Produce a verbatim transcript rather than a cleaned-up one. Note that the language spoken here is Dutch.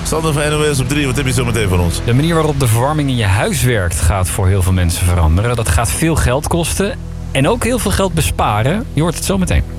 Sander van N O S op drie, wat heb je zo meteen van ons? De manier waarop de verwarming in je huis werkt gaat voor heel veel mensen veranderen. Dat gaat veel geld kosten en ook heel veel geld besparen. Je hoort het zo meteen.